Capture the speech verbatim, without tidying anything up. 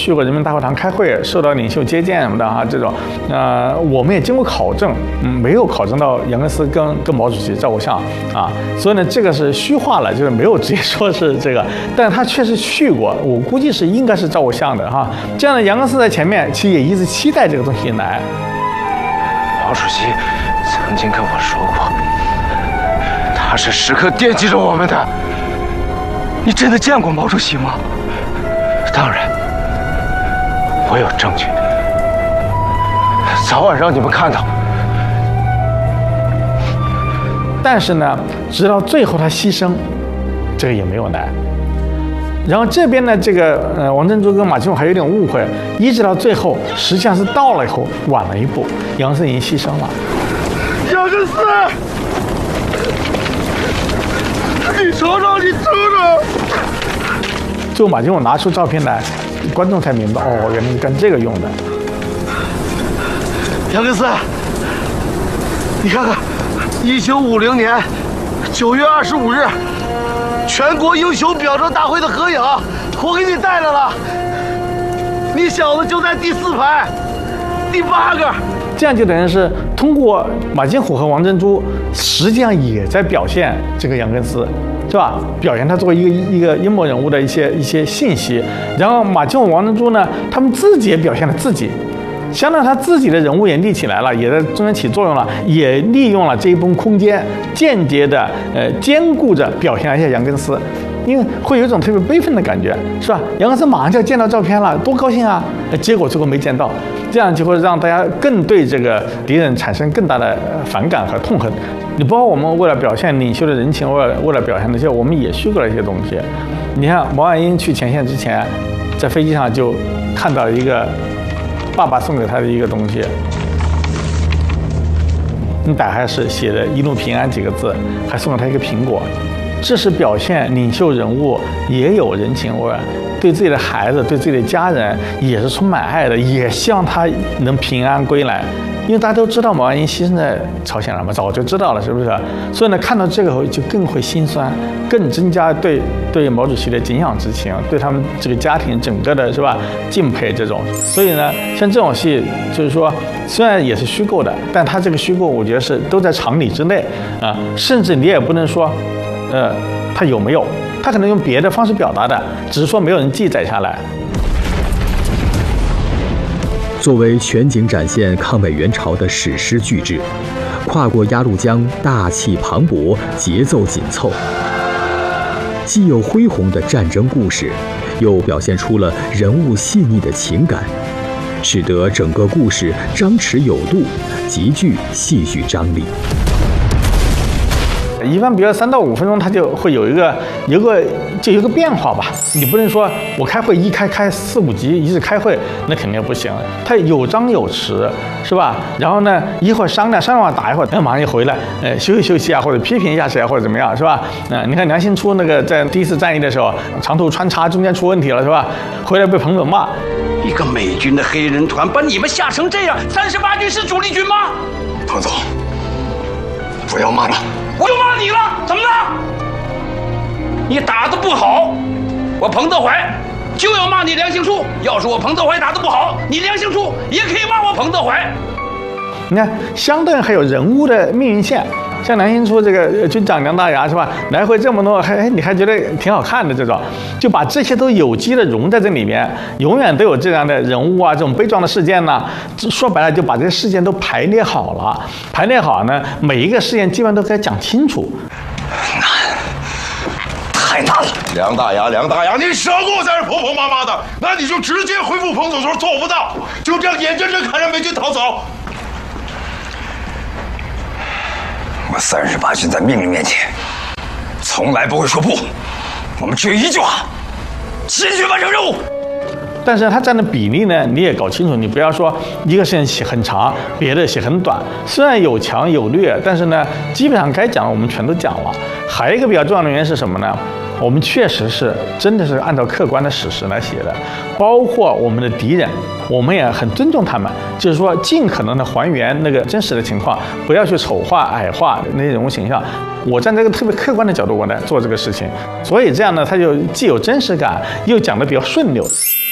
去过人民大会堂开会，受到领袖接见什么的哈，这种，呃，我们也经过考证，嗯，没有考证到杨根思跟跟毛主席照过相啊，所以呢，这个是虚化了，就是没有直接说是这个，但他确实去过，我估计是应该是照过相的哈。这样的杨根思在前面，其实也一直期待这个东西来。 毛主席曾经跟我说过，他是时刻惦记着我们的。你真的见过毛主席吗？当然，我有证据，早晚让你们看到。 但是呢，直到最后他牺牲，这个也没有来。然后这边呢，这个呃王珍珠跟马金虎还有点误会，一直到最后，实际上是到了以后晚了一步，杨根思已经牺牲了。 杨根思，你瞅瞅，你瞅瞅。 最后马金虎拿出照片来，观众才明白，哦，原来是干这个用的。 杨根思，你看看，一九五零年九月二十五日。全国英雄表彰大会的合影，我给你带来了。你小子就在第四排，第八个。 这样就等于是通过马金虎和王珍珠，实际上也在表现这个杨根思，是吧？表现他作为一个一个阴谋人物的一些一些信息。然后马金虎、王珍珠呢，他们自己也表现了自己。相当于他自己的人物也立起来了，也在中间起作用了，也利用了这一部分空间，间接的呃兼顾着表现了一下杨根思，因为会有一种特别悲愤的感觉，是吧？杨根思马上就要见到照片了，多高兴啊！结果最后没见到，这样就会让大家更对这个敌人产生更大的反感和痛恨。你包括我们为了表现领袖的人情，为了为了表现那些，我们也虚构了一些东西。你看毛岸英去前线之前，在飞机上就看到一个爸爸送给他的一个东西，你打开是写的一路平安几个字，还送了他一个苹果，这是表现领袖人物也有人情味，对自己的孩子对自己的家人也是充满爱的，也希望他能平安归来。因为大家都知道毛岸英牺牲在朝鲜了嘛，早就知道了，是不是？所以呢，看到这个后就更会心酸，更增加对对毛主席的敬仰之情，对他们这个家庭整个的是吧敬佩这种。所以呢，像这种戏，就是说虽然也是虚构的，但它这个虚构，我觉得是都在常理之内啊，甚至你也不能说，呃，它有没有，它可能用别的方式表达的，只是说没有人记载下来。 作为全景展现抗美援朝的史诗巨制，跨过鸭绿江大气磅礴，节奏紧凑，既有恢宏的战争故事，又表现出了人物细腻的情感，使得整个故事张弛有度，极具戏剧张力。 一般比如三到五分钟，它就会有一个有个就有个变化吧。你不能说我开会一开开四五集一直开会，那肯定不行。它有张有弛，是吧？然后呢，一会儿商量商量完打一会儿，那马上就回来，呃，休息休息啊，或者批评一下谁啊，或者怎么样，是吧？嗯、呃，你看梁兴初那个在第一次战役的时候，长途穿插中间出问题了，是吧？回来被彭总骂， 一个美军的黑人团把你们吓成这样，三十八军是主力军吗？ 彭总，不要骂了。 我就骂你了，怎么了？你打得不好，我彭德怀就要骂你梁兴初。要是我彭德怀打得不好，你梁兴初也可以骂我彭德怀。 你看，相对还有人物的命运线，像梁兴初这个军长梁大牙是吧？来回这么多，还你还觉得挺好看的这种，就把这些都有机的融在这里面，永远都有这样的人物啊，这种悲壮的事件呢、啊。说白了，就把这些事件都排列好了，排列好呢，每一个事件基本上都该讲清楚。 难，太难了。 梁大牙，梁大牙，你少给我在这婆婆妈妈的，那你就直接回复彭总说做不到，就这样眼睁睁看着美军逃走。 我三十八军在命令面前，从来不会说不。我们只有一句话：坚决完成任务。 但是它占的比例呢，你也搞清楚，你不要说一个事情写很长，别的写很短。虽然有强有劣，但是呢，基本上该讲的我们全都讲了。还有一个比较重要的原因是什么呢？我们确实是真的是按照客观的史实来写的，包括我们的敌人，我们也很尊重他们，就是说尽可能的还原那个真实的情况，不要去丑化、矮化那些人物形象。我站在一个特别客观的角度，我来做这个事情，所以这样呢，它就既有真实感，又讲得比较顺溜。